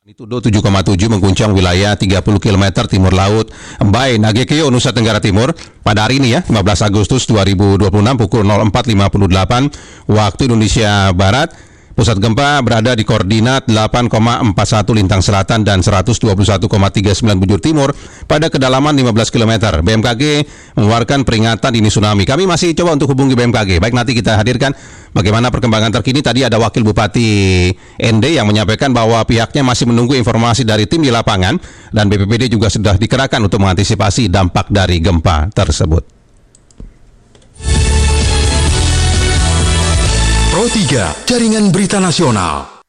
Magnitudo 7,7 mengguncang wilayah 30 km timur laut Mbai, Nagekeo, Nusa Tenggara Timur pada hari ini 15 Agustus 2026 pukul 04.58 waktu Indonesia Barat. Pusat gempa berada di koordinat 8,41 lintang selatan dan 121,39 bujur timur pada kedalaman 15 km. BMKG mengeluarkan peringatan dini tsunami. Kami masih coba untuk hubungi BMKG. Baik, nanti kita hadirkan bagaimana perkembangan terkini. Tadi ada Wakil Bupati ND yang menyampaikan bahwa pihaknya masih menunggu informasi dari tim di lapangan dan BPBD juga sudah dikerahkan untuk mengantisipasi dampak dari gempa tersebut. Pro 3, Jaringan Berita Nasional.